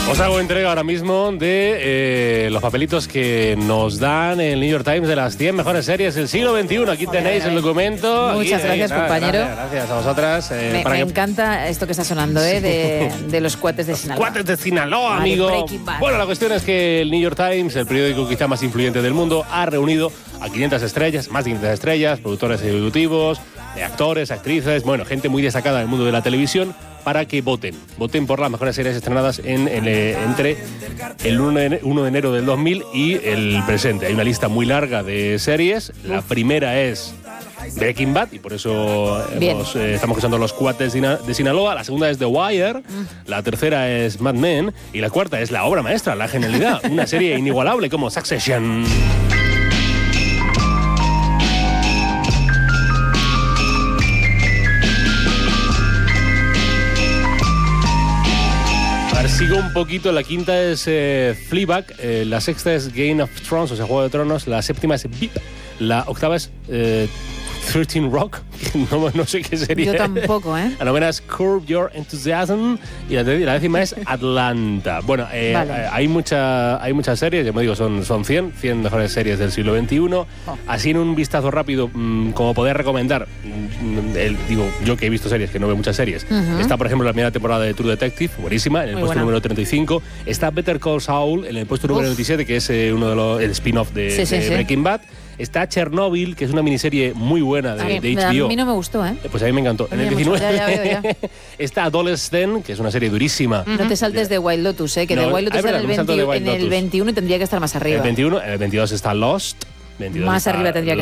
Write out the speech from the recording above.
Os hago entrega ahora mismo de los papelitos que nos dan el New York Times de las 100 mejores series del siglo XXI. Aquí tenéis el documento. Muchas gracias, compañero. Gracias a vosotras. Me encanta esto que está sonando, de los cuates de Sinaloa. Cuates de Sinaloa, amigo. Bueno, la cuestión es que el New York Times, el periódico quizá más influyente del mundo, ha reunido a 500 estrellas, más de 500 estrellas, productores ejecutivos, actores, actrices, bueno, gente muy destacada del mundo de la televisión, para que voten por las mejores series estrenadas entre el 1 de enero del 2000 y el presente. Hay una lista muy larga de series. La primera es Breaking Bad, y por eso estamos escuchando los cuates de Sinaloa. La segunda es The Wire, la tercera es Mad Men, y la cuarta es la obra maestra, la genialidad, una serie inigualable como Succession. Sigo un poquito, la quinta es Fleabag, la sexta es Game of Thrones, o sea, Juego de Tronos, la séptima es VIP, la octava es 13 Rock, no sé qué sería. Yo tampoco, ¿eh? La novena es Curb Your Enthusiasm y la décima es Atlanta. Bueno, vale. hay muchas series, como digo, son 100 mejores series del siglo XXI. Así en un vistazo rápido, como poder recomendar, digo, yo que he visto series, que no veo muchas series, está por ejemplo la primera temporada de True Detective, buenísima, en el puesto número 35. Está Better Call Saul en el puesto número 27, que es el spin-off de Breaking Bad. Está Chernobyl, que es una miniserie muy buena de HBO. A mí no me gustó, ¿eh? Pues a mí me encantó. En el 19 ya veo. Está Adolescent, que es una serie durísima. No te saltes de Wild Lotus, que de Wild Lotus está en el 21 y tendría que estar más arriba. En el 22 está Lost. 22 más arriba tendría que